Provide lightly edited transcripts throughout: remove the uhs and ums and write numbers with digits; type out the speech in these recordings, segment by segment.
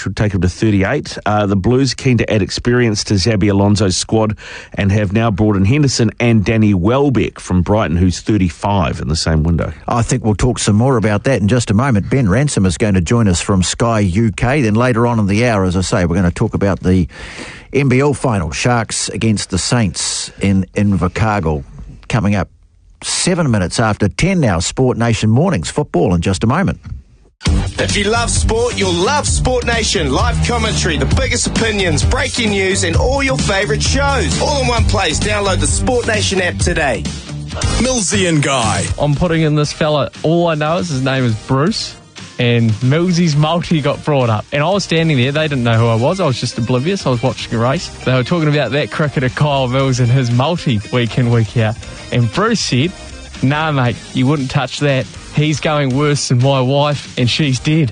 should take him to 38. The Blues keen to add experience to Xabi Alonso's squad and have now brought in Henderson and Danny Welbeck from Brighton, who's 35 in the same window. I think we'll talk some more about that in just a moment. Ben Ransom is going to join us from Sky UK. Then later on in the hour, as I say, we're going to talk about the NBL final, Sharks against the Saints in Invercargill, coming up 7 minutes after 10 now. Sport Nation Mornings football in just a moment. If you love sport, you'll love Sport Nation. Live commentary, the biggest opinions, breaking news, and all your favourite shows. All in one place. Download the Sport Nation app today. Millsy and Guy. I'm putting in this fella. All I know is his name is Bruce. And Millsy's multi got brought up. And I was standing there. They didn't know who I was. I was just oblivious. I was watching a race. They were talking about that cricketer Kyle Mills and his multi week in, week out. And Bruce said, nah, mate, you wouldn't touch that. He's going worse than my wife, and she's dead.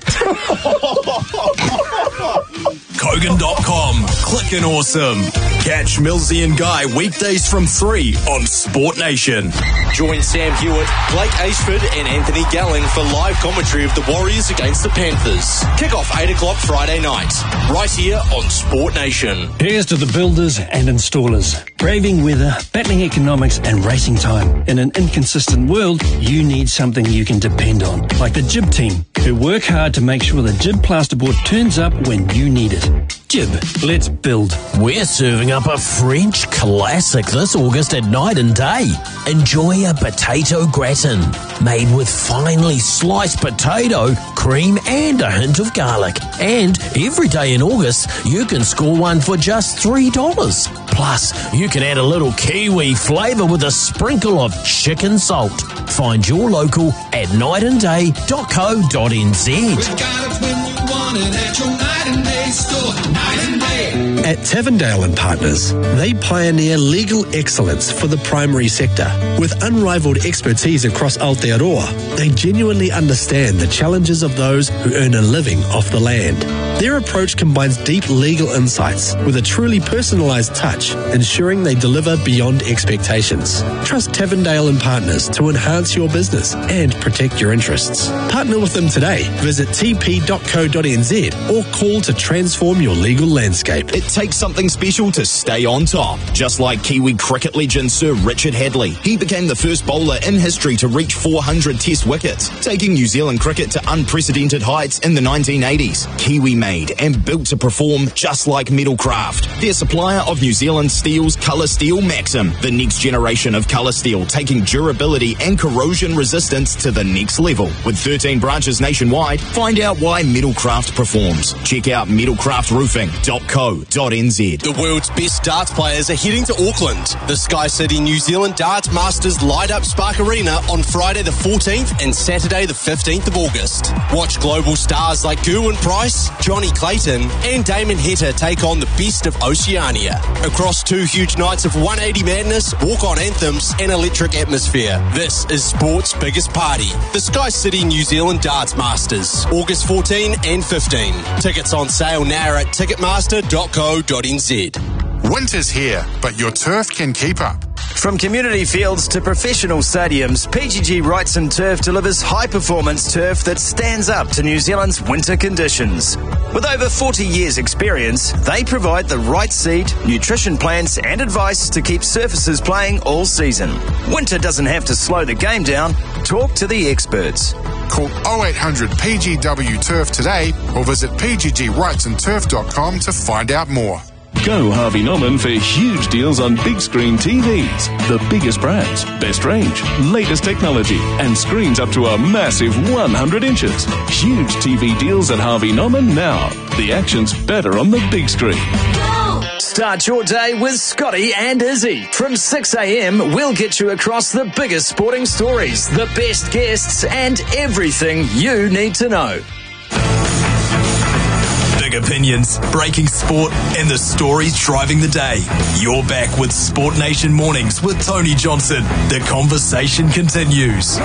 Kogan.com. Clickin' awesome. Catch Millsy and Guy weekdays from 3 on Sport Nation. Join Sam Hewitt, Blake Ashford and Anthony Galling for live commentary of the Warriors against the Panthers. Kick off 8 o'clock Friday night, right here on Sport Nation. Here's to the builders and installers. Braving weather, battling economics and racing time. In an inconsistent world, you need something you can depend on. Like the Jib team, who work hard to make sure the Jib plasterboard turns up when you need it. Jib, let's build. We're serving up a French classic this August at Night and Day. Enjoy a potato gratin made with finely sliced potato, cream and a hint of garlic. And every day in August, you can score one for just $3. Plus, you can add a little Kiwi flavour with a sprinkle of chicken salt. Find your local at nightandday.co.nz. We got it when you want it at your Night and Day store. Night and Day. At Tavendale and Partners, they pioneer legal excellence for the primary sector. With unrivaled expertise across Aotearoa, they genuinely understand the challenges of those who earn a living off the land. Their approach combines deep legal insights with a truly personalised touch, ensuring they deliver beyond expectations. Trust Tavendale and Partners to enhance your business and protect your interests. Partner with them today. Visit tp.co.nz or call to transform your legal landscape. It takes something special to stay on top, just like Kiwi cricket legend Sir Richard Hadley. He became the first bowler in history to reach 400 test wickets, taking New Zealand cricket to unprecedented heights in the 1980s. Kiwi made and built to perform just like Metalcraft. They're supplier of New Zealand Steel's Colour Steel Maxim, the next generation of colour steel, taking durability and corrosion resistance to the next level. With 13 branches nationwide, find out why Metalcraft performs. Check out metalcraftroofing.co.nz. The world's best darts players are heading to Auckland. The Sky City New Zealand Darts Masters light up Spark Arena on Friday the 14th and Saturday the 15th of August. Watch global stars like Gerwyn Price, Johnny Clayton and Damon Heta take on the best of Oceania. Across 2 huge nights of 180 madness, walk-on anthems and electric atmosphere. This is sport's biggest party. The Sky City New Zealand Darts Masters, August 14 and 15. Tickets on sale now at ticketmaster.co.nz. Winter's here, but your turf can keep up. From community fields to professional stadiums, PGG Wrightson Turf delivers high-performance turf that stands up to New Zealand's winter conditions. With over 40 years' experience, they provide the right seed, nutrition plans and advice to keep surfaces playing all season. Winter doesn't have to slow the game down. Talk to the experts. Call 0800 PGW Turf today or visit pggwrightsonturf.com to find out more. Go Harvey Norman for huge deals on big screen TVs. The biggest brands, best range, latest technology, and screens up to a massive 100 inches. Huge TV deals at Harvey Norman now. The action's better on the big screen. Start your day with Scotty and Izzy. From 6 a.m, we'll get you across the biggest sporting stories, the best guests, and everything you need to know. Big opinions, breaking sport, and the stories driving the day. You're back with Sport Nation Mornings with Tony Johnson. The conversation continues.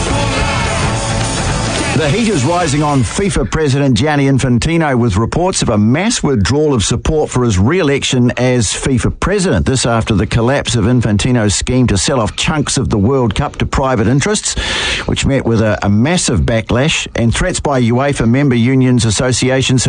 The heat is rising on FIFA President Gianni Infantino with reports of a mass withdrawal of support for his re-election as FIFA President. This after the collapse of Infantino's scheme to sell off chunks of the World Cup to private interests, which met with a massive backlash and threats by UEFA member unions, associations